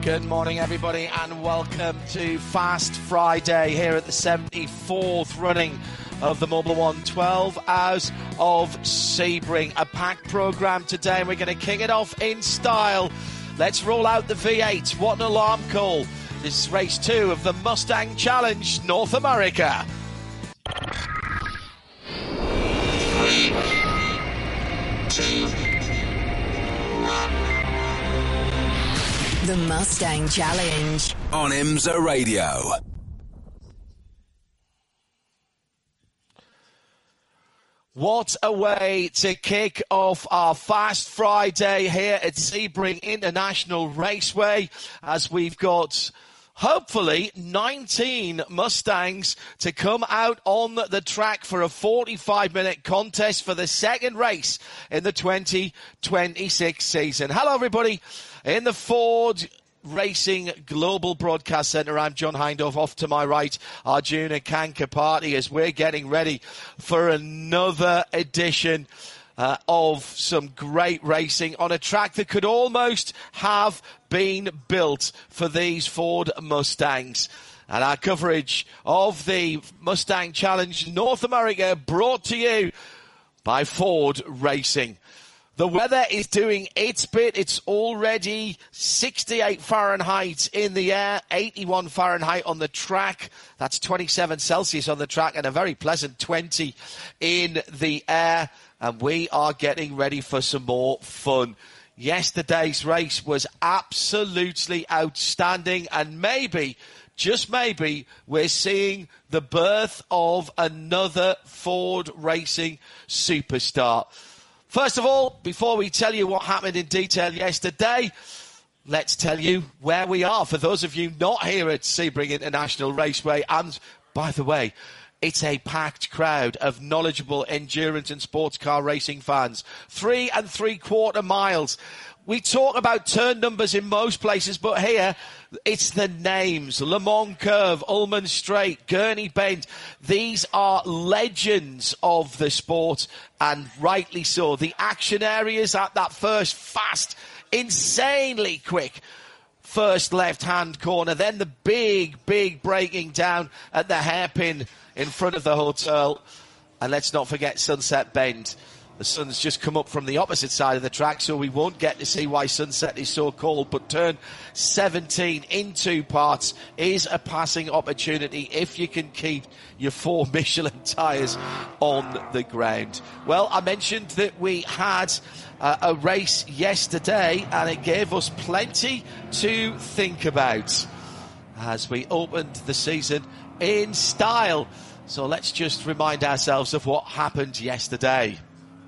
Good morning, everybody, and welcome to Fast Friday here at the 74th running of the Mobil 1 12 Hours of Sebring. A packed programme today, and we're going to kick it off in style. Let's roll out the V8. What an alarm call. This is race 2 of the Mustang Challenge North America. The Mustang Challenge on IMSA Radio. What a way to kick off our Fast Friday here at Sebring International Raceway, as we've got hopefully 19 Mustangs to come out on the track for a 45-minute contest for the second race in the 2026 season. Hello, everybody. In the Ford Racing Global Broadcast Centre, I'm John Hindhaugh. Off to my right, Arjuna Kankapati, as we're getting ready for another edition of some great racing on a track that could almost have been built for these Ford Mustangs. And our coverage of the Mustang Challenge North America brought to you by Ford Racing. The weather is doing its bit. It's already 68 Fahrenheit in the air, 81 Fahrenheit on the track. That's 27 Celsius on the track and a very pleasant 20 in the air. And we are getting ready for some more fun. Yesterday's race was absolutely outstanding, and maybe, just maybe, we're seeing the birth of another Ford Racing superstar. First of all, before we tell you what happened in detail yesterday, let's tell you where we are. For those of you not here at Sebring International Raceway, and by the way, it's a packed crowd of knowledgeable endurance and sports car racing fans. 3 3/4 miles. We talk about turn numbers in most places, but here it's the names. Le Mans Curve, Ullman Straight, Gurney Bend. These are legends of the sport, and rightly so. The action areas at that first fast, insanely quick first left-hand corner. Then the big braking down at the hairpin in front of the hotel. And let's not forget Sunset Bend. The sun's just come up from the opposite side of the track, so we won't get to see why Sunset is so cold. But turn 17 in 2 parts is a passing opportunity if you can keep your 4 Michelin tyres on the ground. Well, I mentioned that we had a race yesterday, and it gave us plenty to think about as we opened the season in style. So let's just remind ourselves of what happened yesterday.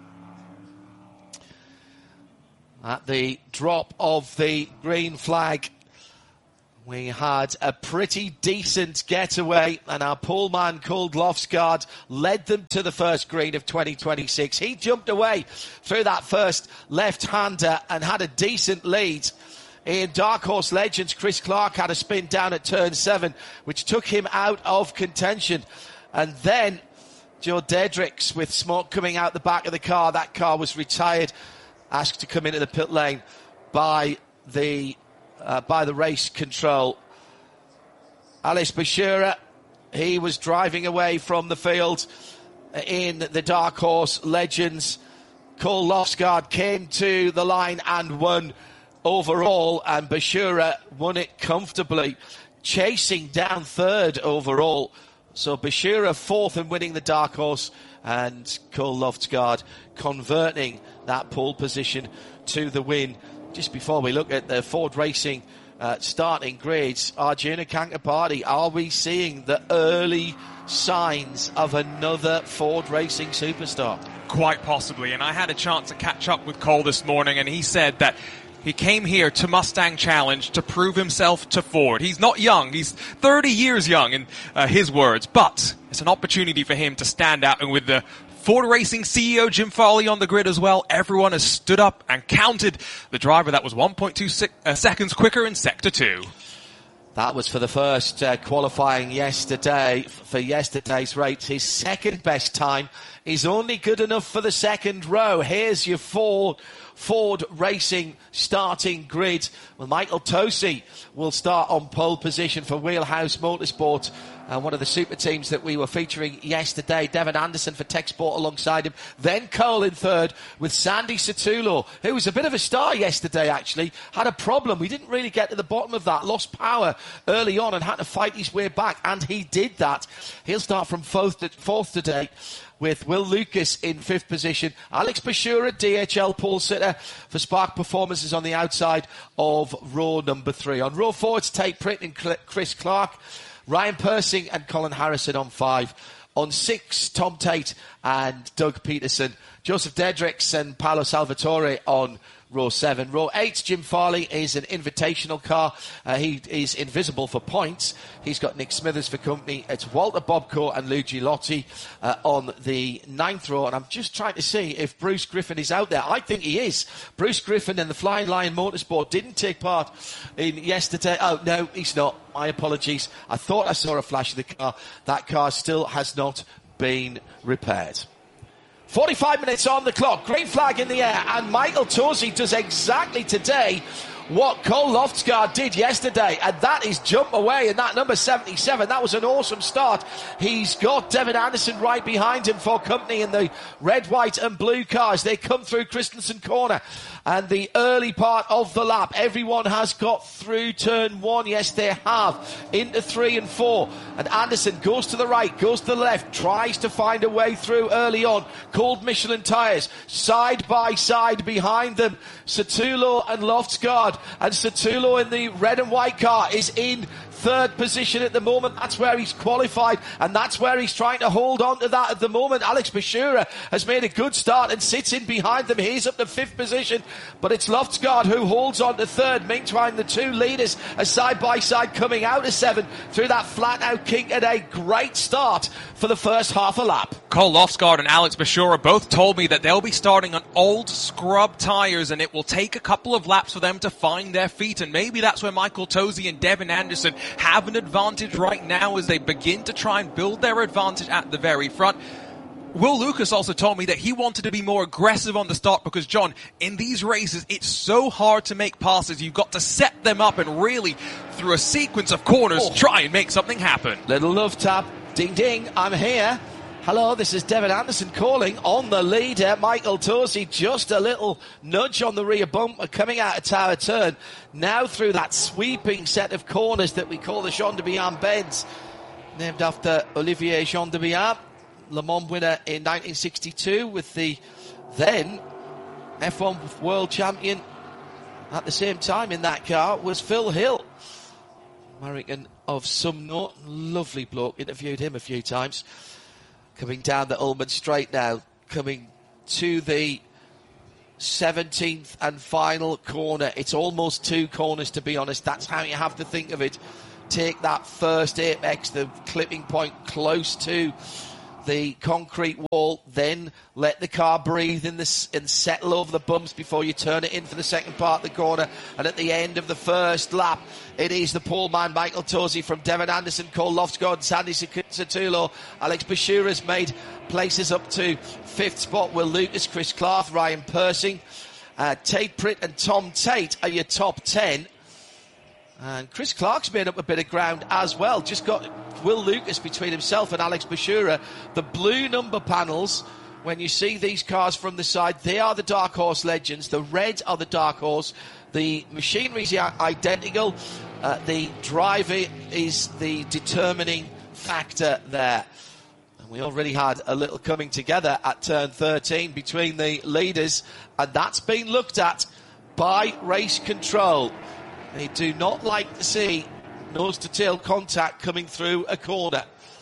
At the drop of the green flag, we had a pretty decent getaway, and our poleman called Lofsgaard led them to the first green of 2026. He jumped away through that first left-hander and had a decent lead. In Dark Horse Legends, Chris Clark had a spin down at turn 7, which took him out of contention. And then Joe Dedricks, with smoke coming out the back of the car, that car was retired, asked to come into the pit lane by the race control. Alice Bashura, he was driving away from the field in the Dark Horse Legends. Cole Lofsgaard came to the line and won overall, and Bashura won it comfortably, chasing down third overall. So Bashura fourth and winning the Dark Horse, and Cole Lofsgaard converting that pole position to the win. Just before we look at the Ford Racing starting grades, Arjuna Kankapati, are we seeing the early signs of another Ford Racing superstar? Quite possibly, and I had a chance to catch up with Cole this morning, and he said that he came here to Mustang Challenge to prove himself to Ford. He's not young. He's 30 years young in his words, but it's an opportunity for him to stand out. And with the Ford Racing CEO Jim Farley on the grid as well, everyone has stood up and counted the driver that was 1.2 seconds quicker in Sector 2. That was for the first qualifying yesterday, for yesterday's race. His second best time is only good enough for the second row. Here's your Ford Ford Racing starting grid. Well, Michael Tosi will start on pole position for Wheelhouse Motorsport. One of the super teams that we were featuring yesterday. Devin Anderson for Tech Sport alongside him. Then Cole in third with Sandy Satulo, who was a bit of a star yesterday, actually. Had a problem. We didn't really get to the bottom of that. Lost power early on and had to fight his way back, and he did that. He'll start from fourth today, with Will Lucas in fifth position. Alex Bashura, DHL pole sitter for Spark Performances on the outside of row number 3. On row 4, it's Tate Pritt and Chris Clark. Ryan Persing and Colin Harrison on 5. On 6, Tom Tate and Doug Peterson. Joseph Dedricks and Paolo Salvatore on row 7. Row 8, Jim Farley is an invitational car. He is invisible for points. He's got Nick Smithers for company. It's Walter Bobco and Luigi Lotti on the 9th row. And I'm just trying to see if Bruce Griffin is out there. I think he is. Bruce Griffin and the Flying Lion Motorsport didn't take part in yesterday. Oh, no, he's not. My apologies. I thought I saw a flash of the car. That car still has not been repaired. 45 minutes on the clock, green flag in the air, and Michael Tosi does exactly today what Cole Loftsgaard did yesterday, and that is jump away in that number 77. That was an awesome start. He's got Devin Anderson right behind him for company in the red, white and blue cars. They come through Christensen Corner, and the early part of the lap, everyone has got through turn 1. Yes, they have, into 3 and 4. And Anderson goes to the right, goes to the left, tries to find a way through early on. Called Michelin tyres, side by side behind them, Satulo and Loftsgaard. And Satulo in the red and white car is in third position at the moment. That's where he's qualified, and that's where he's trying to hold on to that at the moment. Alex Bashura has made a good start and sits in behind them. He's up to fifth position, but it's Loftsgaard who holds on to third. Meantime, the two leaders are side by side coming out of 7 through that flat out kink, at a great start for the first half a lap. Cole Loftsgaard and Alex Bashura both told me that they'll be starting on old scrub tyres, and it will take a couple of laps for them to find their feet, and maybe that's where Michael Tosi and Devin Anderson have an advantage right now as they begin to try and build their advantage at the very front. Will Lucas also told me that he wanted to be more aggressive on the start because, John, in these races, it's so hard to make passes. You've got to set them up and really, through a sequence of corners, try and make something happen. Little love tap. Ding, ding, I'm here. Hello, this is Devin Anderson calling on the leader, Michael Tosi. Just a little nudge on the rear bumper coming out of Tower Turn. Now through that sweeping set of corners that we call the Jean de Bihan bends, named after Olivier Jean de Bihan, Le Mans winner in 1962 with the then F1 world champion at the same time in that car was Phil Hill. American of some note, lovely bloke, interviewed him a few times. Coming down the Ullman Straight now, coming to the 17th and final corner. It's almost 2 corners, to be honest. That's how you have to think of it. Take that first apex, the clipping point close to the concrete wall, then let the car breathe and settle over the bumps before you turn it in for the second part of the corner. And at the end of the first lap, it is the pole man Michael Tosi from Devin Anderson, Cole Loftsgaard, Sandy Satulo. Alex Bashura's made places up to 5th spot. Will Lucas, Chris Clark, Ryan Persing, Tate Pritt and Tom Tate are your top 10. And Chris Clark's made up a bit of ground as well. Just got Will Lucas between himself and Alex Bashura. The blue number panels, when you see these cars from the side, they are the Dark Horse Legends. The red are the Dark Horse. The machinery's identical. The driver is the determining factor there. And we already had a little coming together at turn 13 between the leaders, and that's been looked at by race control. They do not like to see nose-to-tail contact coming through a corner.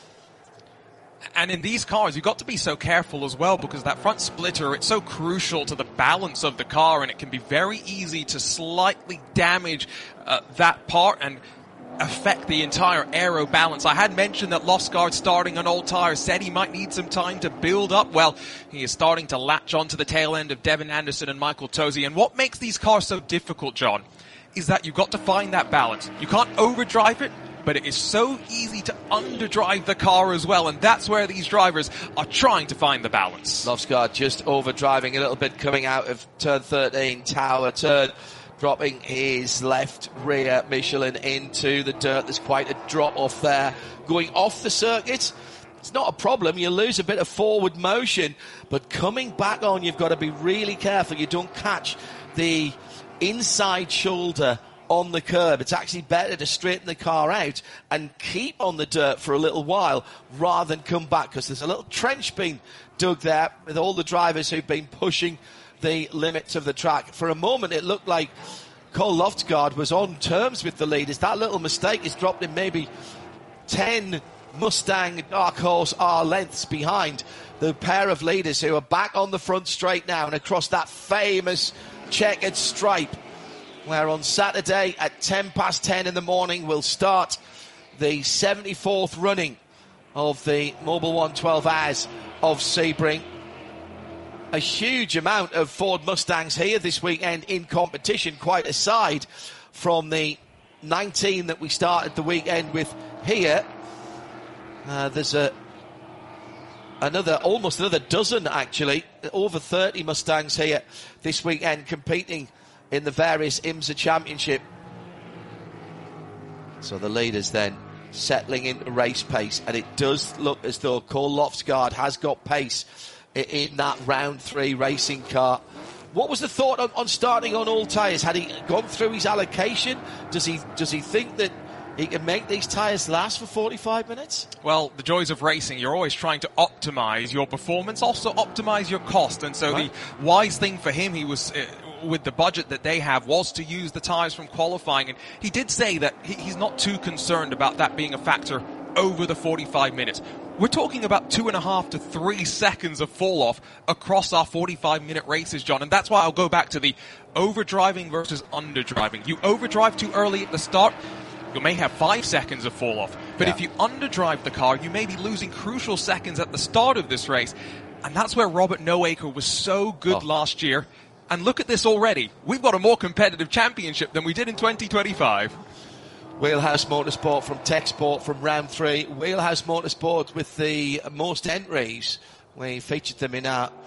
And in these cars, you've got to be so careful as well, because that front splitter, it's so crucial to the balance of the car, and it can be very easy to slightly damage that part and affect the entire aero balance. I had mentioned that Loftsgaard, starting on old tyres, said he might need some time to build up. Well, he is starting to latch onto the tail end of Devin Anderson and Michael Tosi. And what makes these cars so difficult, John, is that you've got to find that balance. You can't overdrive it, but it is so easy to underdrive the car as well, and that's where these drivers are trying to find the balance. Lofsgaard just overdriving a little bit coming out of turn 13, Tower turn, dropping his left rear Michelin into the dirt. There's quite a drop off there. Going off the circuit, it's not a problem. You lose a bit of forward motion, but coming back on, you've got to be really careful you don't catch the inside shoulder on the curb. It's actually better to straighten the car out and keep on the dirt for a little while rather than come back, because there's a little trench being dug there with all the drivers who've been pushing the limits of the track. For a moment, it looked like Cole Lofsgaard was on terms with the leaders. That little mistake has dropped him maybe 10 Mustang Dark Horse R lengths behind the pair of leaders who are back on the front straight now and across that famous checkered stripe, where on Saturday at 10 past 10 in the morning we'll start the 74th running of the Mobil 1 12 Hours of Sebring. A huge amount of Ford Mustangs here this weekend in competition, quite aside from the 19 that we started the weekend with here. There's almost another dozen, actually, over 30 Mustangs here this weekend competing in the various IMSA Championship. So the leaders then settling into race pace, and it does look as though Cole Lofsgaard has got pace in that round 3 racing car. What was the thought on starting on all tyres? Had he gone through his allocation? Does he think that he can make these tyres last for 45 minutes? Well, the joys of racing, you're always trying to optimize your performance, also optimize your cost. And so the wise thing for him, he was, with the budget that they have, was to use the tyres from qualifying. And he did say that he's not too concerned about that being a factor over the 45 minutes. We're talking about 2.5 to 3 seconds of fall off across our 45-minute races, John. And that's why I'll go back to the overdriving versus underdriving. You overdrive too early at the start, you may have 5 seconds of fall off. But if you underdrive the car, you may be losing crucial seconds at the start of this race. And that's where Robert Noacre was so good last year. And look at this already. We've got a more competitive championship than we did in 2025. Wheelhouse Motorsport from Tech Sport from round 3. Wheelhouse Motorsport with the most entries. We featured them in our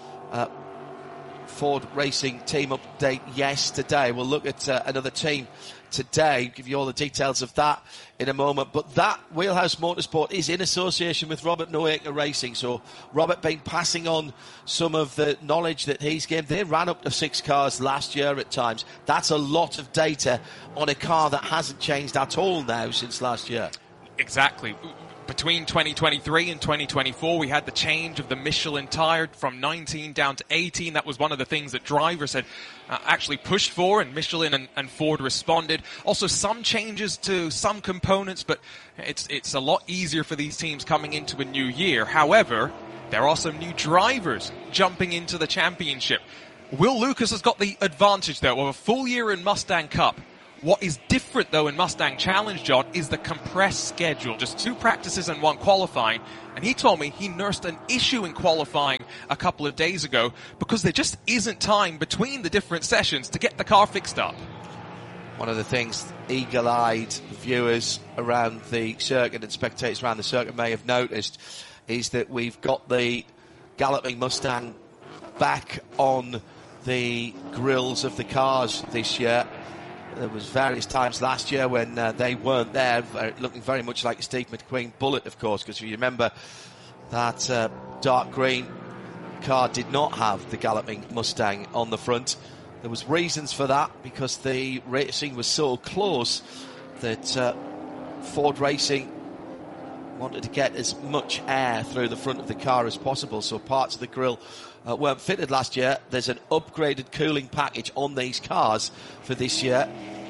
Ford Racing team update yesterday. We'll look at another team today, give you all the details of that in a moment. But that Wheelhouse Motorsport is in association with Robert Noacre Racing. So Robert been passing on some of the knowledge that he's gained. They ran up to 6 cars last year at times. That's a lot of data on a car that hasn't changed at all now since last year. Exactly. Between 2023 and 2024, we had the change of the Michelin tyre from 19 down to 18. That was one of the things that drivers had actually pushed for, and Michelin and Ford responded. Also, some changes to some components, but it's a lot easier for these teams coming into a new year. However, there are some new drivers jumping into the championship. Will Lucas has got the advantage, though, of a full year in Mustang Cup. What is different, though, in Mustang Challenge, John, is the compressed schedule. Just 2 practices and 1 qualifying. And he told me he nursed an issue in qualifying a couple of days ago because there just isn't time between the different sessions to get the car fixed up. One of the things eagle-eyed viewers around the circuit and spectators around the circuit may have noticed is that we've got the Galloping Mustang back on the grills of the cars this year. There was various times last year when they weren't there, looking very much like a Steve McQueen Bullet, of course, because if you remember that dark green car did not have the Galloping Mustang on the front. There was reasons for that, because the racing was so close that Ford Racing wanted to get as much air through the front of the car as possible, so parts of the grille weren't fitted last year. There's an upgraded cooling package on these cars for this year.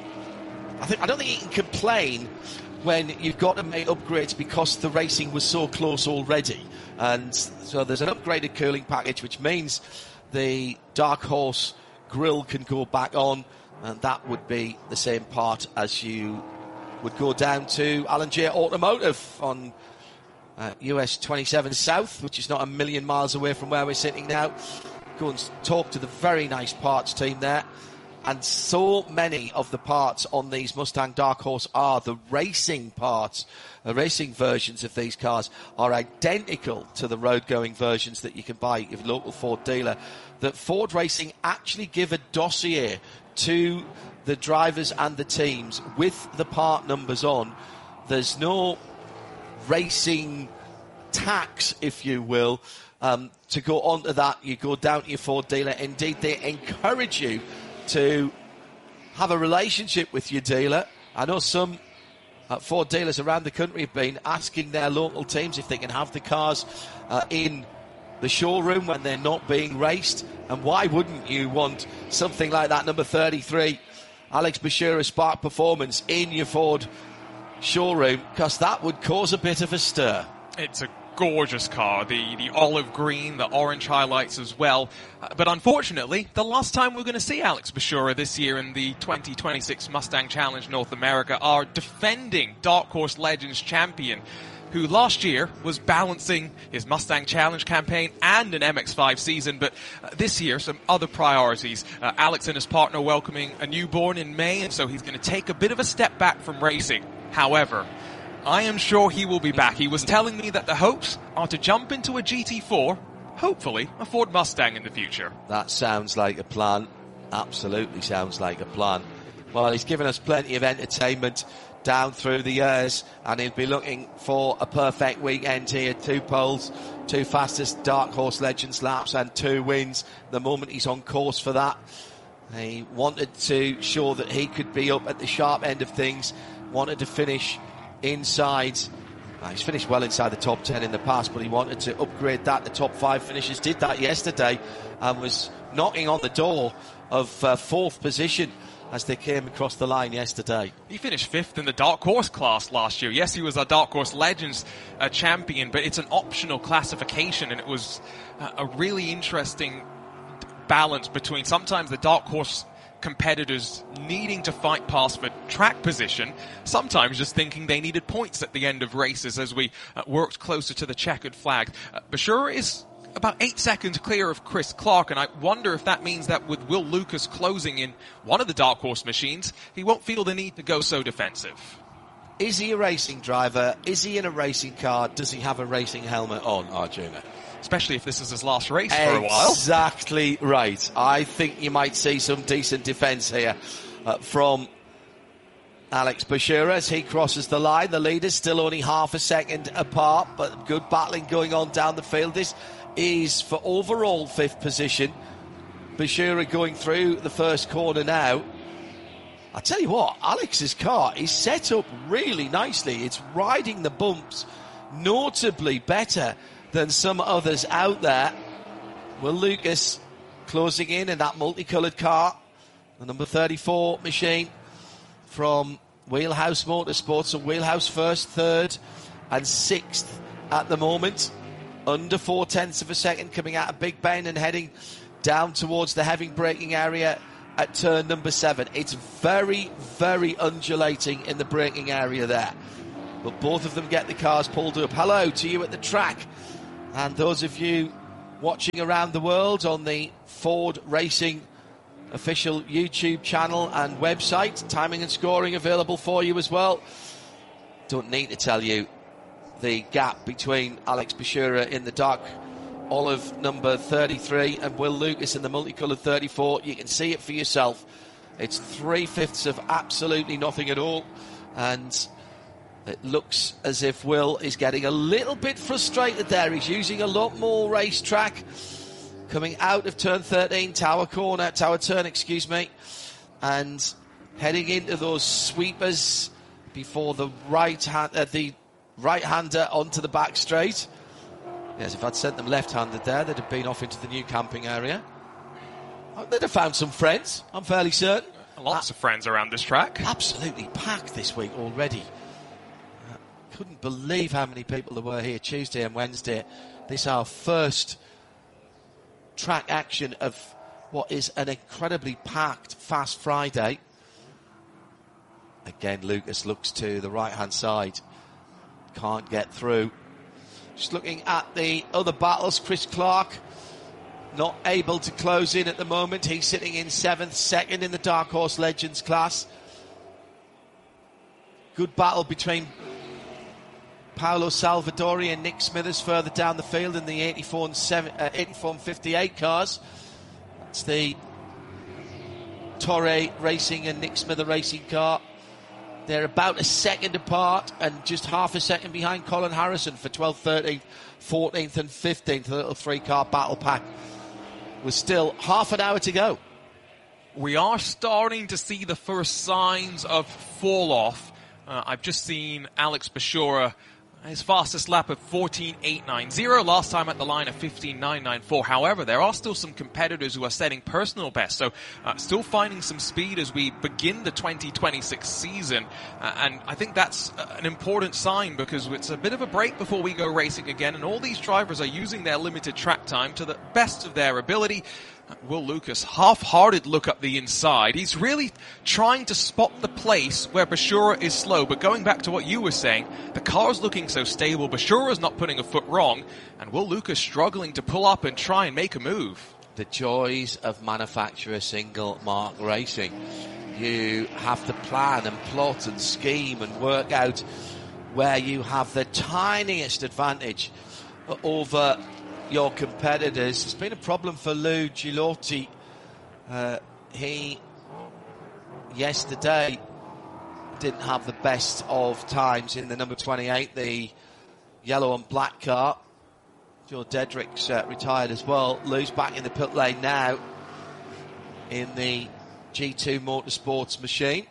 I don't think you can complain when you've got to make upgrades because the racing was so close already. And so there's an upgraded cooling package, which means the Dark Horse grille can go back on, and that would be the same part as you would go down to Alan J Automotive on US 27 South, which is not a million miles away from where we're sitting now. Go and talk to the very nice parts team there. And so many of the parts on these Mustang Dark Horse are the racing parts. The racing versions of these cars are identical to the road-going versions that you can buy at your local Ford dealer. That Ford Racing actually give a dossier to the drivers and the teams with the part numbers on. There's no racing tax, if you will, to go onto that. You go down to your Ford dealer. Indeed, they encourage you to have a relationship with your dealer. I know some Ford dealers around the country have been asking their local teams if they can have the cars in the showroom when they're not being raced. And why wouldn't you want something like that number 33 Alex Bashura Spark Performance in your Ford showroom? Because that would cause a bit of a stir. It's a gorgeous car, the olive green, the orange highlights as well. But unfortunately, the last time we're going to see Alex Bashura this year in the 2026 Mustang Challenge North America, our defending Dark Horse Legends champion, who last year was balancing his Mustang Challenge campaign and an MX-5 season, but this year some other priorities. Alex and his partner welcoming a newborn in May, and so he's going to take a bit of a step back from racing. However, I am sure he will be back. He was telling me that the hopes are to jump into a GT4, hopefully a Ford Mustang in the future. That sounds like a plan. Absolutely sounds like a plan. Well, he's given us plenty of entertainment down through the years, and he'll be looking for a perfect weekend here. 2 poles, 2 fastest Dark Horse Legends laps and 2 wins the moment he's on course for that. He wanted to show that he could be up at the sharp end of things, wanted to finish inside. He's finished well inside the top 10 in the past, but he wanted to upgrade that. The top 5 finishes did that yesterday and was knocking on the door of 4th position as they came across the line yesterday. He finished 5th in the Dark Horse class last year. Yes, he was a Dark Horse Legends champion, but it's an optional classification, and it was a really interesting balance between sometimes the Dark Horse competitors needing to fight past for track position, sometimes just thinking they needed points at the end of races as we worked closer to the checkered flag. Bashura is about 8 seconds clear of Chris Clark, and I wonder if that means that with Will Lucas closing in one of the Dark Horse machines, he won't feel the need to go so defensive. Is he a racing driver? Is he in a racing car? Does he have a racing helmet on, Arjuna? Especially if this is his last race for a while. Exactly right. I think you might see some decent defence here from Alex Bashura as he crosses the line. The leaders still only half a second apart, but good battling going on down the field. This is for overall 5th position. Bashura going through the first corner now. I tell you what, Alex's car is set up really nicely. It's riding the bumps notably better than some others out there. Will Lucas closing in that multicoloured car, the number 34 machine from Wheelhouse Motorsports. So Wheelhouse first, 3rd and 6th at the moment. Under 0.4 of a second coming out of Big Ben and heading down towards the heavy braking area at turn number 7. It's very, very undulating in the braking area there. But both of them get the cars pulled up. Hello to you at the track. And those of you watching around the world on the Ford Racing official YouTube channel and website, timing and scoring available for you as well. Don't need to tell you the gap between Alex Bashura in the dark olive number 33 and Will Lucas in the multicoloured 34. You can see it for yourself. It's 3/5 of absolutely nothing at all, and it looks as if Will is getting a little bit frustrated there. He's using a lot more racetrack coming out of turn 13, tower turn, and heading into those sweepers before the right-hander onto the back straight. Yes, if I'd sent them left-handed there, they'd have been off into the new camping area. They'd have found some friends, I'm fairly certain. Lots of friends around this track. Absolutely packed this week already. Couldn't believe how many people there were here Tuesday and Wednesday. This is our first track action of what is an incredibly packed Fast Friday. Again, Lucas looks to the right-hand side. Can't get through. Just looking at the other battles, Chris Clark not able to close in at the moment. He's sitting in 7th, second in the Dark Horse Legends class. Good battle between Paolo Salvadori and Nick Smithers further down the field in the 84 and 58 cars. It's the Torre Racing and Nick Smithers Racing car. They're about a second apart and just half a second behind Colin Harrison for 12th, 13th, 14th and 15th. The little 3-car battle pack with still half an hour to go. We are starting to see the first signs of fall off. I've just seen Alex Bashura, his fastest lap of 14.890, last time at the line of 15.994. However, there are still some competitors who are setting personal bests, so still finding some speed as we begin the 2026 season. And I think that's an important sign, because it's a bit of a break before we go racing again, and all these drivers are using their limited track time to the best of their ability. Will Lucas, half-hearted look up the inside. He's really trying to spot the place where Bashura is slow. But going back to what you were saying, the car's looking so stable. Bashura's not putting a foot wrong. And Will Lucas struggling to pull up and try and make a move. The joys of manufacturer single mark racing. You have to plan and plot and scheme and work out where you have the tiniest advantage over your competitors. It's been a problem for Lou Gilotti. He yesterday didn't have the best of times in the number 28, the yellow and black car. Joe Dedrick's retired as well. Lou's back in the pit lane now in the G2 Motorsports machine.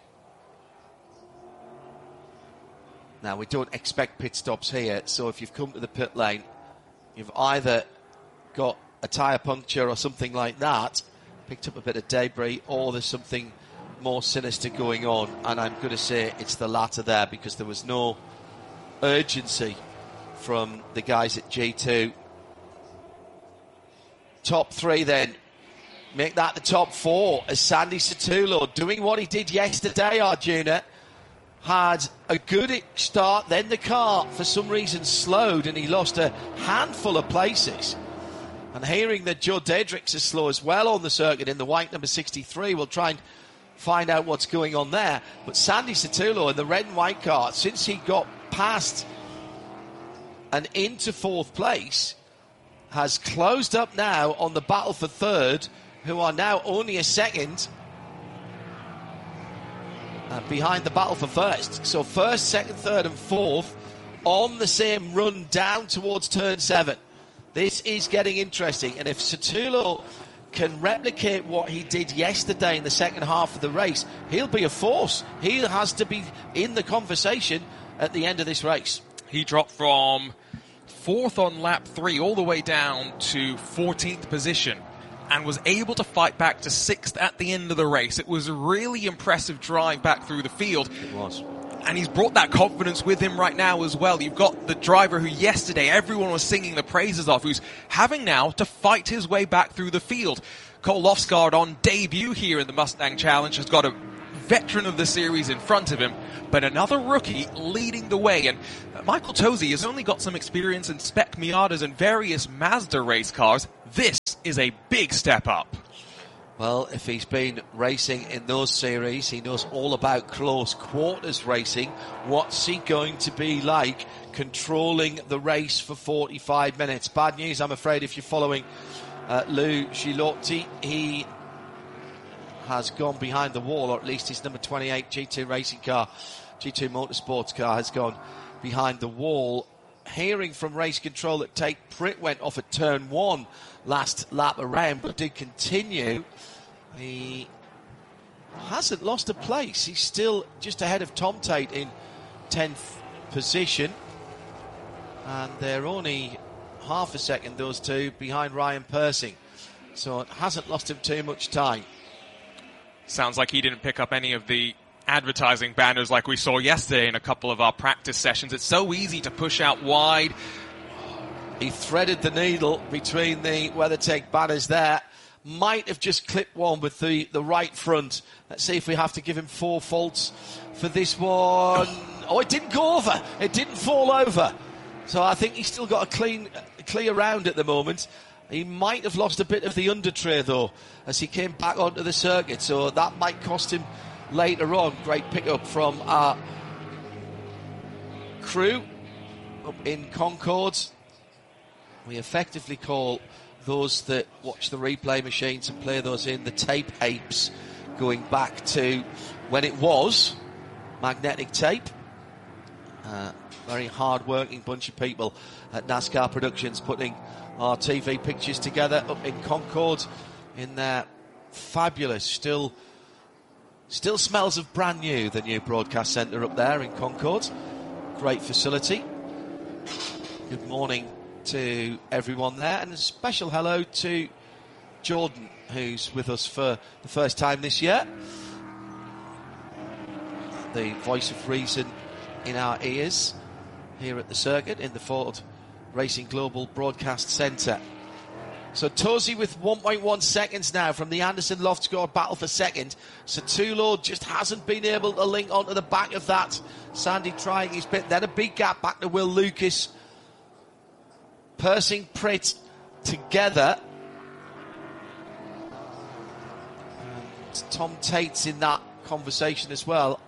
Now, we don't expect pit stops here, so if you've come to the pit lane, you've either got a tyre puncture or something like that, picked up a bit of debris, or there's something more sinister going on. And I'm going to say it's the latter there, because there was no urgency from the guys at G2. Top 3 then. Make that the top 4 as Sandy Satullo doing what he did yesterday, Arjuna. Had a good start, then the car for some reason slowed and he lost a handful of places. And hearing that Joe Dedrick's is slow as well on the circuit in the white number 63, we'll try and find out what's going on there. But Sandy Satullo in the red and white car, since he got past and into 4th place, has closed up now on the battle for 3rd, who are now only a second behind the battle for 1st. So 1st, 2nd, 3rd and 4th on the same run down towards turn 7. This is getting interesting. And if Satullo can replicate what he did yesterday in the second half of the race, he'll be a force. He has to be in the conversation at the end of this race. He dropped from 4th on lap 3 all the way down to 14th position, and was able to fight back to 6th at the end of the race. It was a really impressive drive back through the field. It was. And he's brought that confidence with him right now as well. You've got the driver who yesterday everyone was singing the praises of, who's having now to fight his way back through the field. Cole Lofsgaard on debut here in the Mustang Challenge has got a veteran of the series in front of him, but another rookie leading the way. And Michael Tosi has only got some experience in Spec Miatas and various Mazda race cars. This is a big step up. Well, if he's been racing in those series, he knows all about close quarters racing. What's he going to be like controlling the race for 45 minutes? Bad news, I'm afraid, if you're following Lou Gilotti. He has gone behind the wall, or at least his number 28 G2 racing car, G2 Motorsports car, has gone behind the wall. Hearing from race control that Tate Pritt went off at turn 1 last lap around, but did continue. He hasn't lost a place. He's still just ahead of Tom Tate in 10th position. And they're only half a second, those two, behind Ryan Persing. So it hasn't lost him too much time. Sounds like he didn't pick up any of the advertising banners like we saw yesterday in a couple of our practice sessions. It's so easy to push out wide. He threaded the needle between the WeatherTech banners there. Might have just clipped one with the right front. Let's see if we have to give him 4 faults for this one. Oh, it didn't go over. It didn't fall over. So I think he's still got a clear round at the moment. He might have lost a bit of the undertray, though, as he came back onto the circuit, so that might cost him later on. Great pickup from our crew up in Concord. We effectively call those that watch the replay machines and play those in the tape apes, going back to when it was magnetic tape. Very hard-working bunch of people at NASCAR Productions putting our TV pictures together up in Concord in their fabulous, still smells of brand new, the new broadcast centre up there in Concord. Great facility. Good morning to everyone there, and a special hello to Jordan, who's with us for the first time this year. The voice of reason in our ears here at the circuit in the Ford Racing Global Broadcast Centre. So Tosi with 1.1 seconds now from the Anderson Loftsgaard battle for second. Satulo just hasn't been able to link onto the back of that. Sandy trying his bit. Then a big gap back to Will Lucas. Persing, Pritt together. And Tom Tate's in that conversation as well.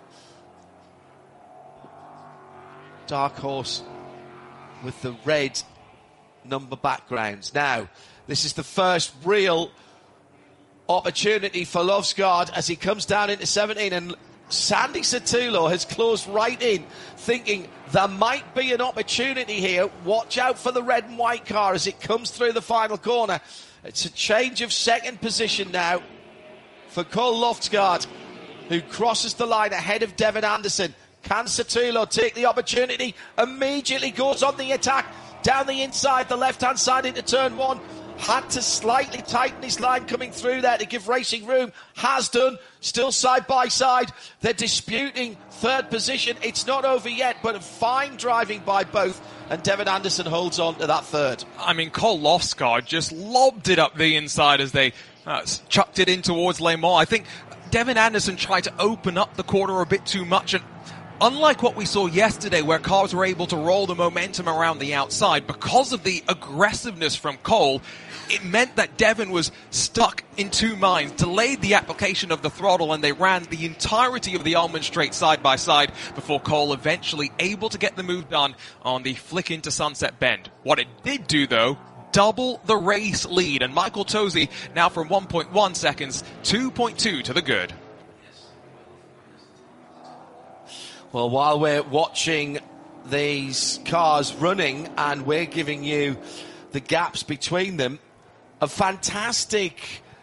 Dark Horse with the red number backgrounds. Now, this is the first real opportunity for Loftsgaard as he comes down into 17, and Sandy Satulo has closed right in, thinking there might be an opportunity here. Watch out for the red and white car as it comes through the final corner. It's a change of second position now for Cole Loftsgaard, who crosses the line ahead of Devin Anderson. Can Satulo take the opportunity? Immediately goes on the attack down the inside, the left-hand side into turn one. Had to slightly tighten his line coming through there to give racing room. Has done. Still side by side. They're disputing third position. It's not over yet, but fine driving by both. And Devin Anderson holds on to that third. I mean, Cole Loftsgaard just lobbed it up the inside as they chucked it in towards Le Mans. I think Devin Anderson tried to open up the corner a bit too much, and unlike what we saw yesterday where cars were able to roll the momentum around the outside, because of the aggressiveness from Cole, it meant that Devin was stuck in two minds, delayed the application of the throttle, and they ran the entirety of the Almond Straight side by side before Cole eventually able to get the move done on the flick into Sunset Bend. What it did do, though, double the race lead, and Michael Tosi now from 1.1 seconds, 2.2 to the good. Well, while we're watching these cars running and we're giving you the gaps between them, a fantastic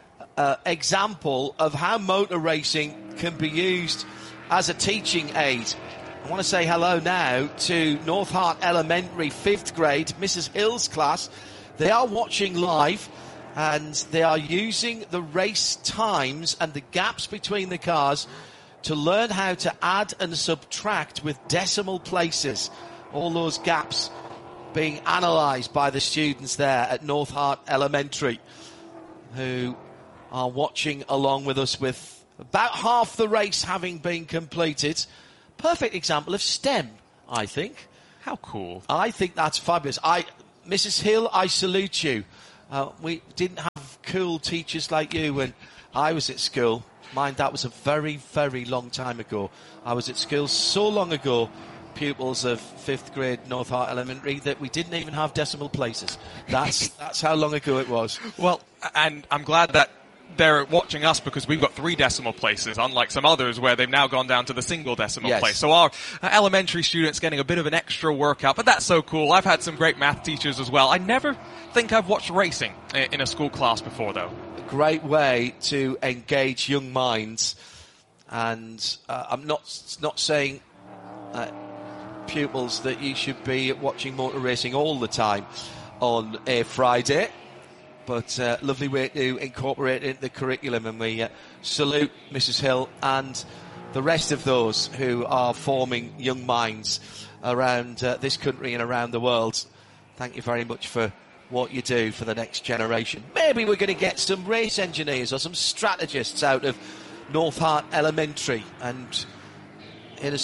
example of how motor racing can be used as a teaching aid. I want to say hello now to North Hart Elementary 5th grade, Mrs. Hill's class. They are watching live and they are using the race times and the gaps between the cars to learn how to add and subtract with decimal places. All those gaps being analysed by the students there at North Hart Elementary, who are watching along with us with about half the race having been completed. Perfect example of STEM, I think. How cool. I think that's fabulous. Mrs. Hill, I salute you. We didn't have cool teachers like you when I was at school. Mind, that was a very, very long time ago. I was at school so long ago, pupils of 5th grade North Hart Elementary, that we didn't even have decimal places. That's how long ago it was. Well, and I'm glad that they're watching us because we've got 3 decimal places, unlike some others where they've now gone down to the single decimal place. So our elementary students getting a bit of an extra workout, but that's so cool. I've had some great math teachers as well. I never think I've watched racing in a school class before, though. Great way to engage young minds, and I'm not saying pupils that you should be watching motor racing all the time on a Friday, but lovely way to incorporate it into the curriculum, and we salute Mrs. Hill and the rest of those who are forming young minds around this country and around the world. Thank you very much for what you do for the next generation. Maybe we're going to get some race engineers or some strategists out of North Hart Elementary, and in a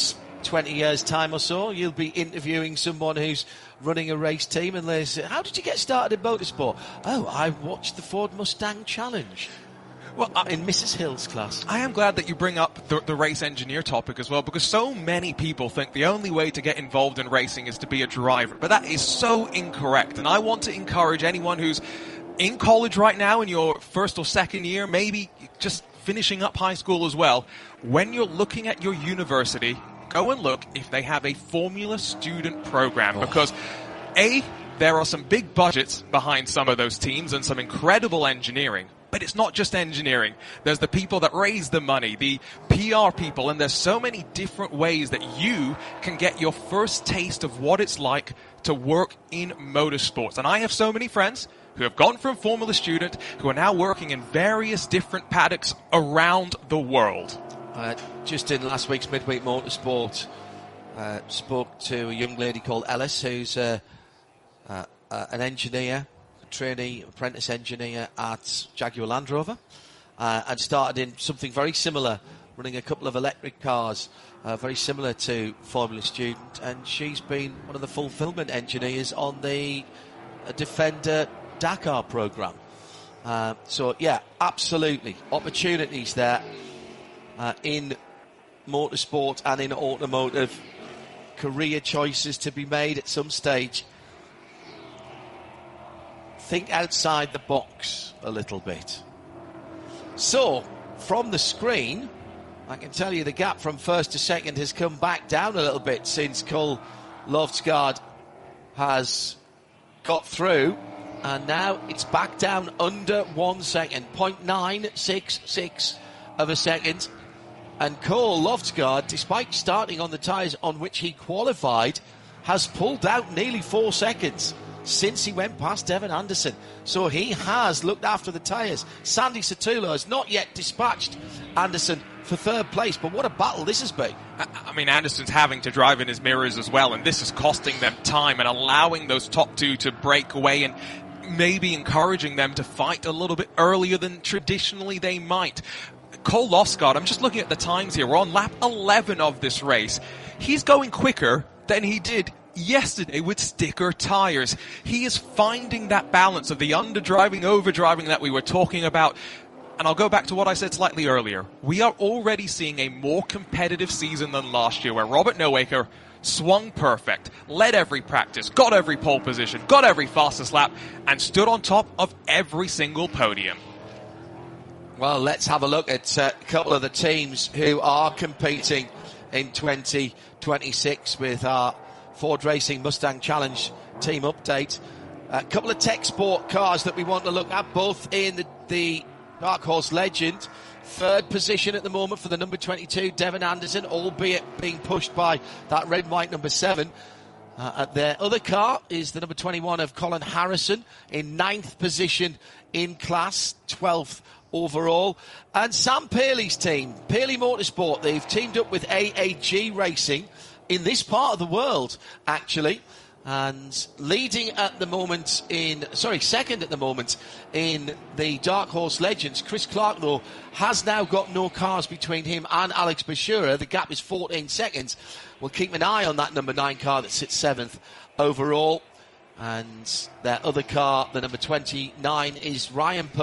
20 years' time or so, you'll be interviewing someone who's running a race team, and they say, how did you get started in motorsport? Oh, I watched the Ford Mustang Challenge. Well, in Mrs. Hill's class. I am glad that you bring up the race engineer topic as well, because so many people think the only way to get involved in racing is to be a driver. But that is so incorrect. And I want to encourage anyone who's in college right now in your first or second year, maybe just finishing up high school as well, when you're looking at your university, go and look if they have a Formula Student program. Because, there are some big budgets behind some of those teams and some incredible engineering. But it's not just engineering. There's the people that raise the money, the PR people, and there's so many different ways that you can get your first taste of what it's like to work in motorsports. And I have so many friends who have gone from Formula Student who are now working in various different paddocks around the world. Just in last week's Midweek Motorsport, spoke to a young lady called Ellis, who's an engineer, trainee apprentice engineer at Jaguar Land Rover, and started in something very similar, running a couple of electric cars, very similar to Formula Student, and she's been one of the fulfillment engineers on the Defender Dakar program. So yeah, absolutely opportunities there in motorsport and in automotive, career choices to be made at some stage. Think outside the box a little bit. So, from the screen, I can tell you the gap from first to second has come back down a little bit since Cole Loftsgaard has got through, and now it's back down under 1 second, 0.966 of a second. And Cole Loftsgaard, despite starting on the tyres on which he qualified, has pulled out nearly 4 seconds since he went past Devin Anderson. So he has looked after the tyres. Sandy Satula has not yet dispatched Anderson for third place, but what a battle this has been. I mean, Anderson's having to drive in his mirrors as well, and this is costing them time and allowing those top two to break away and maybe encouraging them to fight a little bit earlier than traditionally they might. Cole Loftsgaard, I'm just looking at the times here. We're on lap 11 of this race. He's going quicker than he did yesterday with sticker tires. He is finding that balance of the underdriving, overdriving that we were talking about. And I'll go back to what I said slightly earlier. We are already seeing a more competitive season than last year, where Robert Nowaker swung perfect, led every practice, got every pole position, got every fastest lap, and stood on top of every single podium. Well, let's have a look at a couple of the teams who are competing in 2026 with our Ford Racing Mustang Challenge team update. A couple of tech sport cars that we want to look at, both in the Dark Horse Legend. Third position at the moment for the number 22, Devin Anderson, albeit being pushed by that red and white number 7. Their other car is the number 21 of Colin Harrison in 9th position in class, 12th overall. And Sam Paley's team, Paley Motorsport, they've teamed up with AAG Racing in this part of the world, actually, and leading at the moment second at the moment in the Dark Horse Legends. Chris Clark, though, has now got no cars between him and Alex Bashura. The gap is 14 seconds. We'll keep an eye on that number 9 car that sits 7th overall. And their other car, the number 29, is Ryan